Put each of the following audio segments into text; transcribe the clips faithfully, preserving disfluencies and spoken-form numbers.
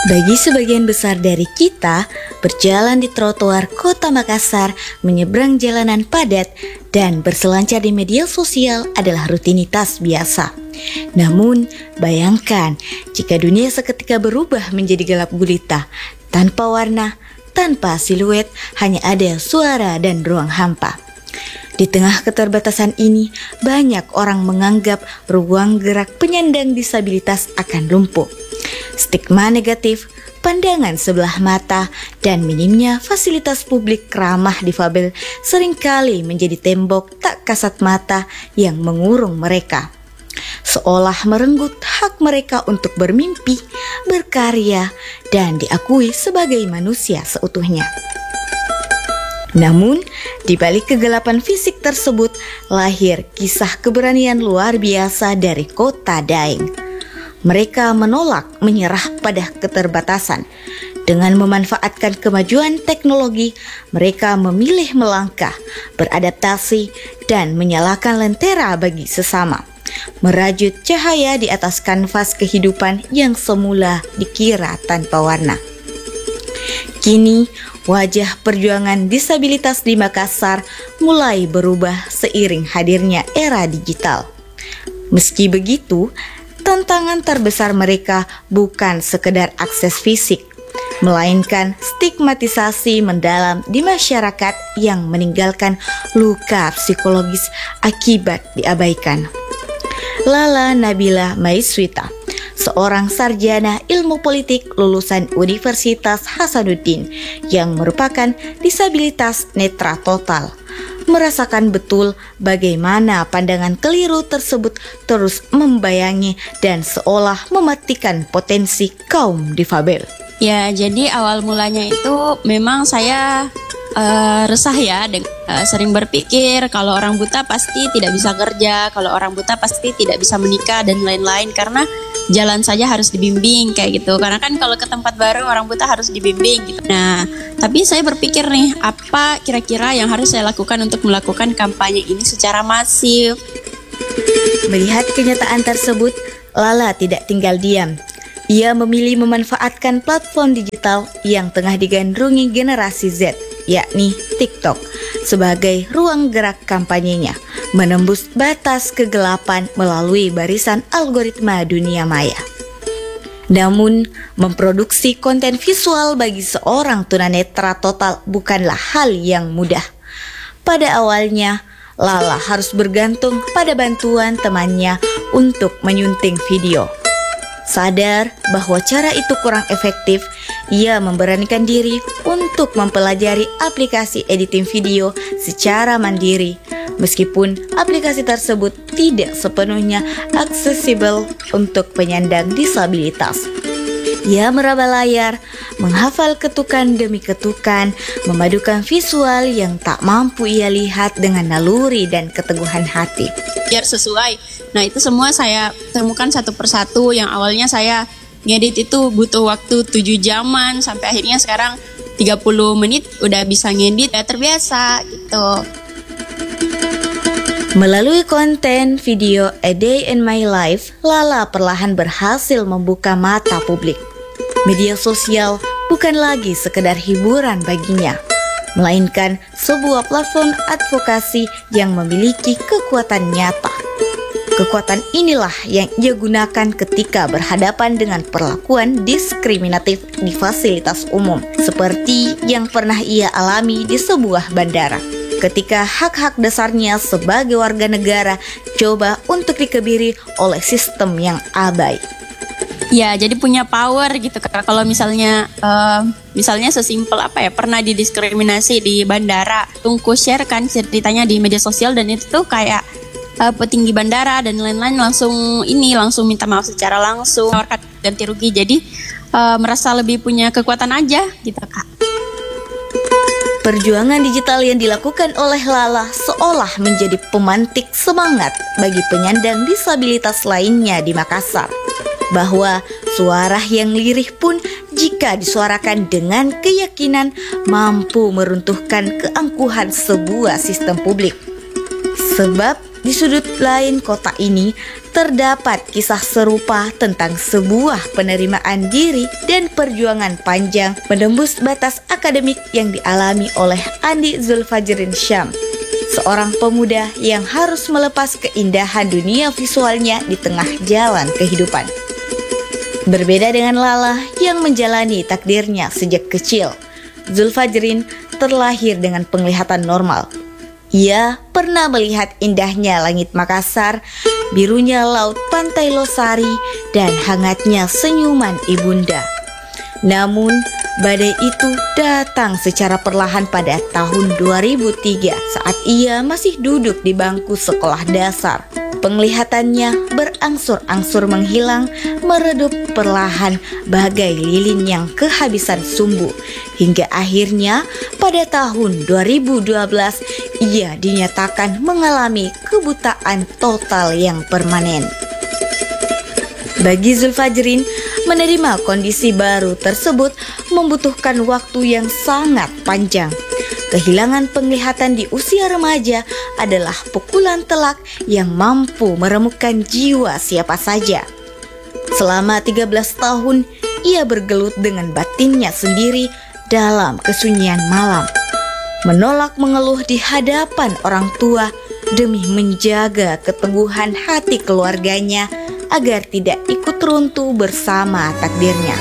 Bagi sebagian besar dari kita, berjalan di trotoar kota Makassar, menyeberang jalanan padat, dan berselancar di media sosial adalah rutinitas biasa. Namun, bayangkan jika dunia seketika berubah menjadi gelap gulita, tanpa warna, tanpa siluet, hanya ada suara dan ruang hampa. Di tengah keterbatasan ini, banyak orang menganggap ruang gerak penyandang disabilitas akan lumpuh. Stigma negatif, pandangan sebelah mata, dan minimnya fasilitas publik ramah difabel seringkali menjadi tembok tak kasat mata yang mengurung mereka, seolah merenggut hak mereka untuk bermimpi, berkarya, dan diakui sebagai manusia seutuhnya. Namun, di balik kegelapan fisik tersebut, lahir kisah keberanian luar biasa dari kota Daeng. Mereka menolak menyerah pada keterbatasan. Dengan memanfaatkan kemajuan teknologi, mereka memilih melangkah, beradaptasi, dan menyalakan lentera bagi sesama, merajut cahaya di atas kanvas kehidupan yang semula dikira tanpa warna. Kini, wajah perjuangan disabilitas di Makassar mulai berubah seiring hadirnya era digital. Meski begitu, tantangan terbesar mereka bukan sekedar akses fisik, melainkan stigmatisasi mendalam di masyarakat yang meninggalkan luka psikologis akibat diabaikan. Lala Nabila Maiswita, seorang sarjana ilmu politik lulusan Universitas Hasanuddin yang merupakan disabilitas netra total, merasakan betul bagaimana pandangan keliru tersebut terus membayangi dan seolah mematikan potensi kaum difabel. Ya, jadi awal mulanya itu memang saya uh, resah ya, de- uh, sering berpikir kalau orang buta pasti tidak bisa kerja, kalau orang buta pasti tidak bisa menikah dan lain-lain, karena jalan saja harus dibimbing kayak gitu. Karena kan kalau ke tempat baru orang buta harus dibimbing gitu. Nah, tapi saya berpikir nih, apa kira-kira yang harus saya lakukan untuk melakukan kampanye ini secara masif? Melihat kenyataan tersebut, Lala tidak tinggal diam. Ia memilih memanfaatkan platform digital yang tengah digandrungi generasi Z, yakni TikTok, sebagai ruang gerak kampanyenya, menembus batas kegelapan melalui barisan algoritma dunia maya. Namun, memproduksi konten visual bagi seorang tunanetra total bukanlah hal yang mudah. Pada awalnya, Lala harus bergantung pada bantuan temannya untuk menyunting video. Sadar bahwa cara itu kurang efektif, ia memberanikan diri untuk mempelajari aplikasi editing video secara mandiri, meskipun aplikasi tersebut tidak sepenuhnya aksesibel untuk penyandang disabilitas. Ia meraba layar, menghafal ketukan demi ketukan, memadukan visual yang tak mampu ia lihat dengan naluri dan keteguhan hati. Biar sesuai. Nah, itu semua saya temukan satu persatu. Yang awalnya saya ngedit itu butuh waktu tujuh jaman, sampai akhirnya sekarang tiga puluh menit udah bisa ngedit, ya terbiasa gitu. Melalui konten video A Day in My Life, Lala perlahan berhasil membuka mata publik. Media sosial bukan lagi sekedar hiburan baginya, melainkan sebuah platform advokasi yang memiliki kekuatan nyata. Kekuatan inilah yang ia gunakan ketika berhadapan dengan perlakuan diskriminatif di fasilitas umum, seperti yang pernah ia alami di sebuah bandara, ketika hak-hak dasarnya sebagai warga negara coba untuk dikebiri oleh sistem yang abai. Ya, jadi punya power gitu. Kalau misalnya uh, misalnya sesimpel apa ya, pernah didiskriminasi di bandara, tungku share kan ceritanya di media sosial, dan itu tuh kayak uh, petinggi bandara dan lain-lain langsung ini langsung minta maaf secara langsung, menawarkan ganti rugi. Jadi uh, merasa lebih punya kekuatan aja gitu, Kak. Perjuangan digital yang dilakukan oleh Lala seolah menjadi pemantik semangat bagi penyandang disabilitas lainnya di Makassar, bahwa suara yang lirih pun jika disuarakan dengan keyakinan mampu meruntuhkan keangkuhan sebuah sistem publik. Sebab Di sudut lain kota ini terdapat kisah serupa tentang sebuah penerimaan diri dan perjuangan panjang menembus batas akademik yang dialami oleh Andi Zulfajrin Syam, seorang pemuda yang harus melepas keindahan dunia visualnya di tengah jalan kehidupan. Berbeda dengan Lala yang menjalani takdirnya sejak kecil, Zulfajrin terlahir dengan penglihatan normal. Ia pernah melihat indahnya langit Makassar, birunya laut pantai Losari, dan hangatnya senyuman ibunda. Namun, badai itu datang secara perlahan pada tahun dua ribu tiga saat ia masih duduk di bangku sekolah dasar. Penglihatannya berangsur-angsur menghilang, meredup perlahan bagai lilin yang kehabisan sumbu. Hingga akhirnya pada tahun dua ribu dua belas ia dinyatakan mengalami kebutaan total yang permanen. Bagi Zulfajrin, menerima kondisi baru tersebut membutuhkan waktu yang sangat panjang. Kehilangan penglihatan di usia remaja adalah pukulan telak yang mampu meremukkan jiwa siapa saja. Selama tiga belas tahun, ia bergelut dengan batinnya sendiri dalam kesunyian malam, menolak mengeluh di hadapan orang tua demi menjaga keteguhan hati keluarganya agar tidak ikut runtuh bersama takdirnya.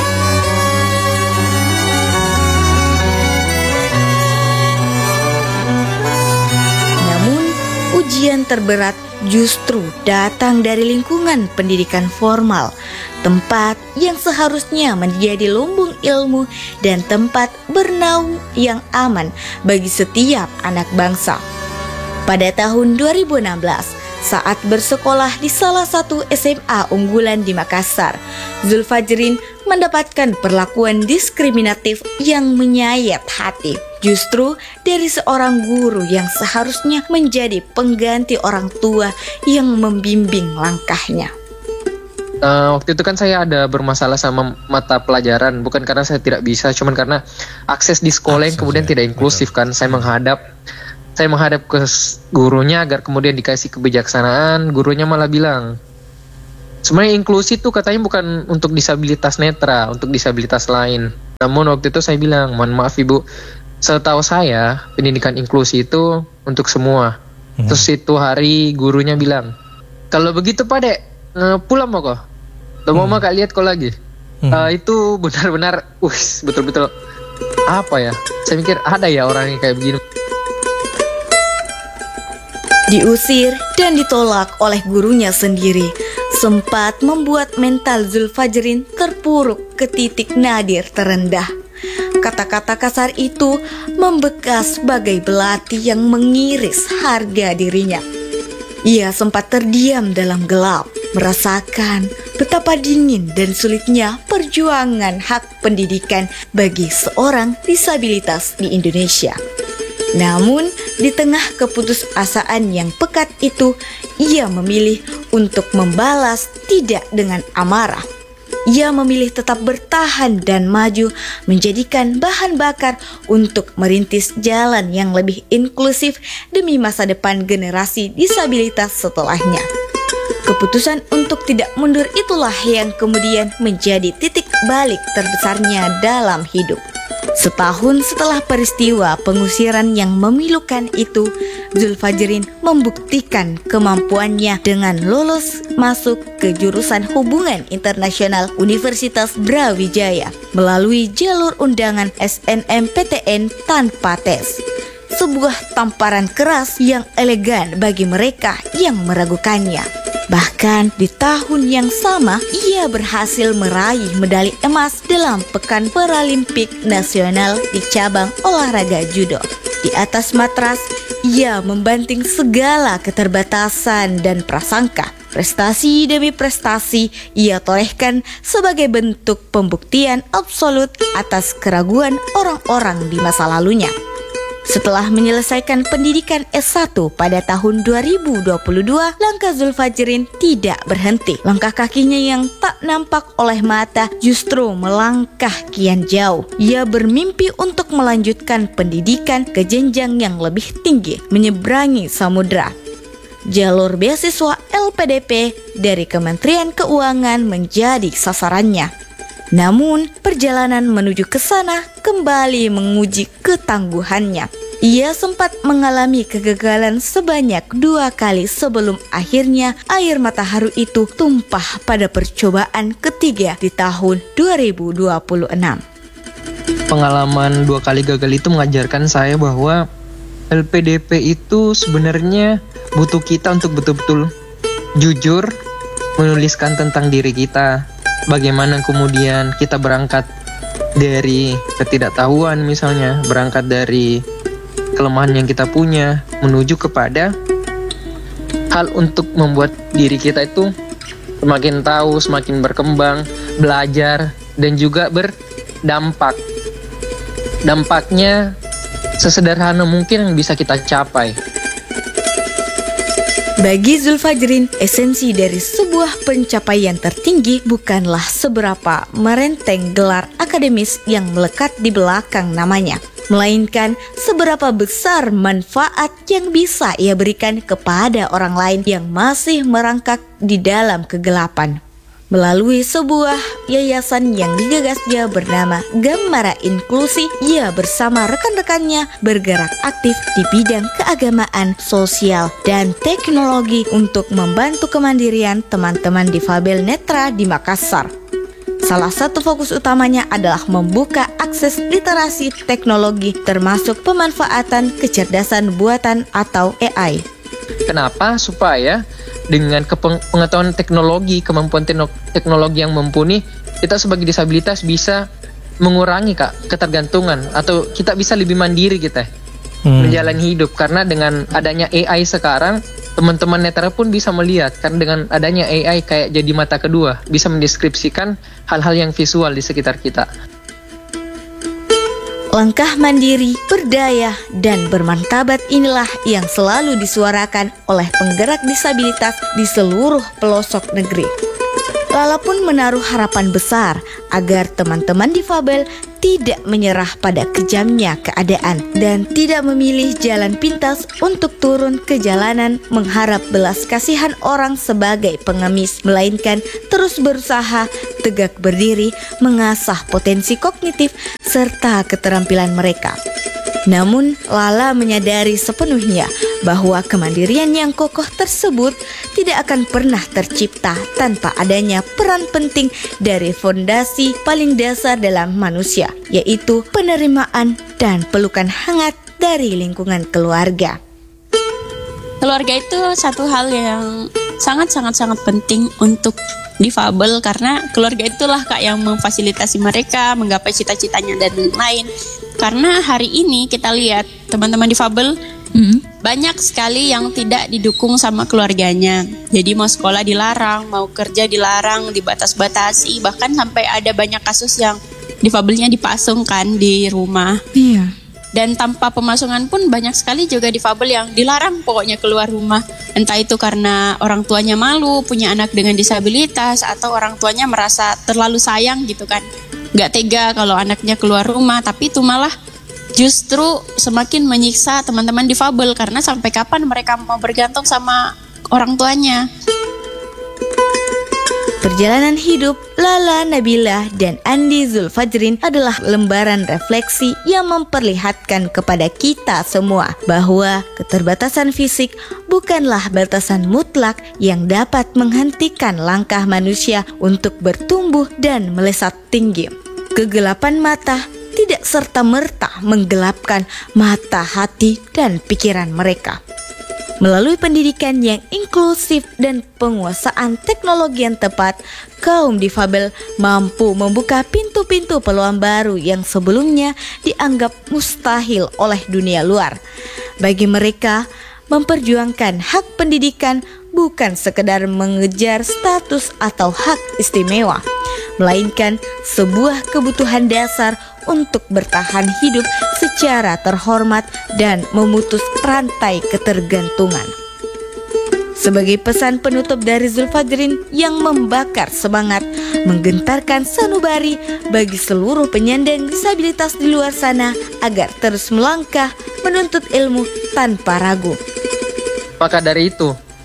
Namun, ujian terberat justru datang dari lingkungan pendidikan formal, tempat yang seharusnya menjadi lumbung ilmu dan tempat bernaung yang aman bagi setiap anak bangsa. Pada tahun dua ribu enam belas, saat bersekolah di salah satu S M A unggulan di Makassar, Zulfajrin mendapatkan perlakuan diskriminatif yang menyayat hati, justru dari seorang guru yang seharusnya menjadi pengganti orang tua yang membimbing langkahnya. Uh, waktu itu kan saya ada bermasalah sama mata pelajaran, bukan karena saya tidak bisa, cuman karena akses di sekolah yang kemudian tidak inklusif kan. Saya menghadap Saya menghadap ke gurunya agar kemudian dikasih kebijaksanaan. Gurunya malah bilang, sebenarnya inklusi itu katanya bukan untuk disabilitas netra, untuk disabilitas lain. Namun waktu itu saya bilang, mohon maaf ibu, setahu saya pendidikan inklusi itu untuk semua. Hmm. Terus itu hari gurunya bilang, kalau begitu Pak Dek, pulang mau kok. Lo mau hmm. kak lihat kok lagi. Hmm. Uh, itu benar-benar, uh, betul-betul apa ya? Saya mikir ada ya orang yang kayak begini. Diusir dan ditolak oleh gurunya sendiri sempat membuat mental Zulfajrin terpuruk ke titik nadir terendah. Kata-kata kasar itu membekas bagai belati yang mengiris harga dirinya. Ia sempat terdiam dalam gelap, merasakan betapa dingin dan sulitnya perjuangan hak pendidikan bagi seorang disabilitas di Indonesia. Namun, di tengah keputusasaan yang pekat itu, ia memilih untuk membalas tidak dengan amarah. Ia memilih tetap bertahan dan maju, menjadikan bahan bakar untuk merintis jalan yang lebih inklusif demi masa depan generasi disabilitas setelahnya. Keputusan untuk tidak mundur itulah yang kemudian menjadi titik balik terbesarnya dalam hidup. Setahun setelah peristiwa pengusiran yang memilukan itu, Zulfajrin membuktikan kemampuannya dengan lolos masuk ke jurusan Hubungan Internasional Universitas Brawijaya melalui jalur undangan S N M P T N tanpa tes. Sebuah tamparan keras yang elegan bagi mereka yang meragukannya. Bahkan di tahun yang sama, ia berhasil meraih medali emas dalam Pekan Paralimpik Nasional di cabang olahraga judo. Di atas matras, ia membanting segala keterbatasan dan prasangka. Prestasi demi prestasi ia torehkan sebagai bentuk pembuktian absolut atas keraguan orang-orang di masa lalunya. Setelah menyelesaikan pendidikan S satu pada tahun dua ribu dua puluh dua, langkah Zulfajrin tidak berhenti. Langkah kakinya yang tak nampak oleh mata justru melangkah kian jauh. Ia bermimpi untuk melanjutkan pendidikan ke jenjang yang lebih tinggi, menyeberangi samudra. jalur beasiswa L P D P dari Kementerian Keuangan menjadi sasarannya. Namun, perjalanan menuju ke sana kembali menguji ketangguhannya. Ia sempat mengalami kegagalan sebanyak dua kali sebelum akhirnya air mata haru itu tumpah pada percobaan ketiga di tahun dua ribu dua puluh enam. Pengalaman dua kali gagal itu mengajarkan saya bahwa L P D P itu sebenarnya butuh kita untuk betul-betul jujur menuliskan tentang diri kita. Bagaimana kemudian kita berangkat dari ketidaktahuan misalnya, berangkat dari kelemahan yang kita punya menuju kepada hal untuk membuat diri kita itu semakin tahu, semakin berkembang, belajar, dan juga berdampak. Dampaknya sesederhana mungkin yang bisa kita capai. Bagi Zulfajrin, esensi dari sebuah pencapaian tertinggi bukanlah seberapa merenteng gelar akademis yang melekat di belakang namanya, melainkan seberapa besar manfaat yang bisa ia berikan kepada orang lain yang masih merangkak di dalam kegelapan. Melalui sebuah yayasan yang digagasnya bernama Gamara Inklusi, ia bersama rekan-rekannya bergerak aktif di bidang keagamaan, sosial, dan teknologi untuk membantu kemandirian teman-teman difabel netra di Makassar. Salah satu fokus utamanya adalah membuka akses literasi teknologi termasuk pemanfaatan kecerdasan buatan atau A I. Kenapa? Supaya dengan pengetahuan teknologi, kemampuan teknologi yang mumpuni, kita sebagai disabilitas bisa mengurangi kak ketergantungan atau kita bisa lebih mandiri kita hmm. menjalani hidup. Karena dengan adanya A I sekarang, teman-teman netra pun bisa melihat, karena dengan adanya A I kayak jadi mata kedua, bisa mendeskripsikan hal-hal yang visual di sekitar kita. Langkah mandiri, berdaya, dan bermartabat inilah yang selalu disuarakan oleh penggerak disabilitas di seluruh pelosok negeri. Lala pun menaruh harapan besar agar teman-teman difabel tidak menyerah pada kejamnya keadaan dan tidak memilih jalan pintas untuk turun ke jalanan mengharap belas kasihan orang sebagai pengemis, melainkan terus berusaha tegak berdiri, mengasah potensi kognitif serta keterampilan mereka. Namun, Lala menyadari sepenuhnya bahwa kemandirian yang kokoh tersebut tidak akan pernah tercipta tanpa adanya peran penting dari fondasi paling dasar dalam manusia, yaitu penerimaan dan pelukan hangat dari lingkungan keluarga. Keluarga itu satu hal yang sangat-sangat-sangat penting untuk difabel, karena keluarga itulah kak yang memfasilitasi mereka menggapai cita-citanya dan lain-lain. Karena hari ini kita lihat teman-teman difabel mm-hmm. banyak sekali yang tidak didukung sama keluarganya. Jadi mau sekolah dilarang, mau kerja dilarang, dibatas-batasi, bahkan sampai ada banyak kasus yang difabelnya dipasungkan di rumah. Iya. Dan tanpa pemasungan pun banyak sekali juga difabel yang dilarang pokoknya keluar rumah. Entah itu karena orang tuanya malu punya anak dengan disabilitas, atau orang tuanya merasa terlalu sayang gitu kan, gak tega kalau anaknya keluar rumah. Tapi itu malah justru semakin menyiksa teman-teman difabel, karena sampai kapan mereka mau bergantung sama orang tuanya. Perjalanan hidup Lala Nabilah dan Andi Zulfajrin adalah lembaran refleksi yang memperlihatkan kepada kita semua bahwa keterbatasan fisik bukanlah batasan mutlak yang dapat menghentikan langkah manusia untuk bertumbuh dan melesat tinggi. Kegelapan mata tidak serta-merta menggelapkan mata hati dan pikiran mereka. Melalui pendidikan yang inklusif dan penguasaan teknologi yang tepat, kaum difabel mampu membuka pintu-pintu peluang baru yang sebelumnya dianggap mustahil oleh dunia luar. Bagi mereka, memperjuangkan hak pendidikan bukan sekedar mengejar status atau hak istimewa, melainkan sebuah kebutuhan dasar untuk bertahan hidup secara terhormat dan memutus rantai ketergantungan. Sebagai pesan penutup dari Zulfajrin yang membakar semangat, menggentarkan sanubari bagi seluruh penyandang disabilitas di luar sana agar terus melangkah menuntut ilmu tanpa ragu. Maka dari itu,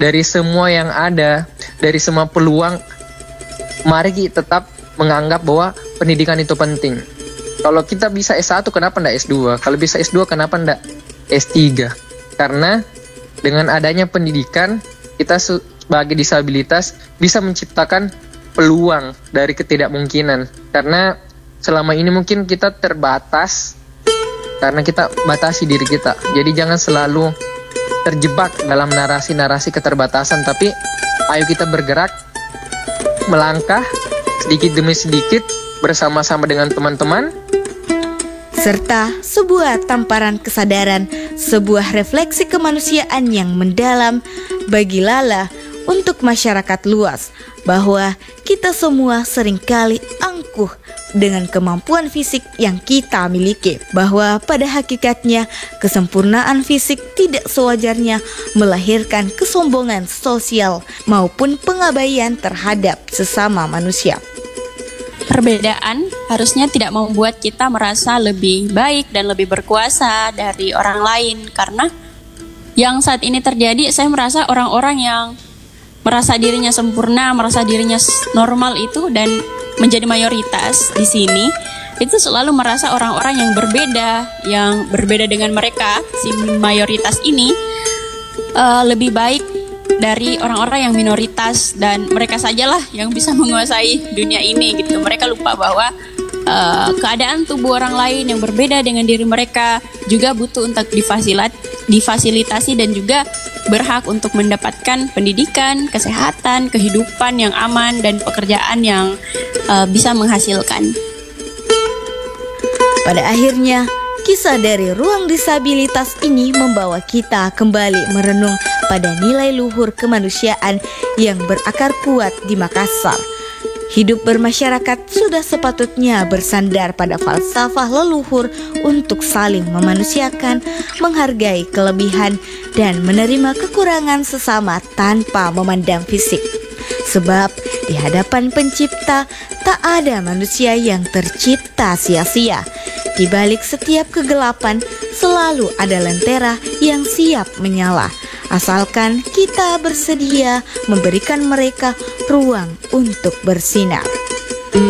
dari semua yang ada, dari semua peluang, mari kita tetap menganggap bahwa pendidikan itu penting. Kalau kita bisa S satu, kenapa ndak S dua? Kalau bisa S dua, kenapa ndak S tiga? Karena dengan adanya pendidikan, kita sebagai disabilitas bisa menciptakan peluang dari ketidakmungkinan. Karena selama ini mungkin kita terbatas, karena kita batasi diri kita. Jadi jangan selalu terjebak dalam narasi-narasi keterbatasan, tapi ayo kita bergerak, melangkah sedikit demi sedikit bersama-sama dengan teman-teman, serta sebuah tamparan kesadaran, sebuah refleksi kemanusiaan yang mendalam bagi Lala untuk masyarakat luas, bahwa kita semua seringkali angkuh dengan kemampuan fisik yang kita miliki, bahwa pada hakikatnya kesempurnaan fisik tidak sewajarnya melahirkan kesombongan sosial maupun pengabaian terhadap sesama manusia. Perbedaan harusnya tidak membuat kita merasa lebih baik dan lebih berkuasa dari orang lain, karena yang saat ini terjadi, saya merasa orang-orang yang merasa dirinya sempurna, merasa dirinya normal itu dan menjadi mayoritas di sini, itu selalu merasa orang-orang yang berbeda, yang berbeda dengan mereka, si mayoritas ini uh, lebih baik dari orang-orang yang minoritas, dan mereka sajalah yang bisa menguasai dunia ini gitu. Mereka lupa bahwa uh, keadaan tubuh orang lain yang berbeda dengan diri mereka juga butuh untuk difasilat, difasilitasi dan juga berhak untuk mendapatkan pendidikan, kesehatan, kehidupan yang aman dan pekerjaan yang uh, bisa menghasilkan. Pada akhirnya, kisah dari ruang disabilitas ini membawa kita kembali merenung pada nilai luhur kemanusiaan yang berakar kuat di Makassar. Hidup bermasyarakat sudah sepatutnya bersandar pada falsafah leluhur untuk saling memanusiakan, menghargai kelebihan, dan menerima kekurangan sesama tanpa memandang fisik. Sebab di hadapan Pencipta tak ada manusia yang tercipta sia-sia. Di balik setiap kegelapan selalu ada lentera yang siap menyala, asalkan kita bersedia memberikan mereka ruang untuk bersinar.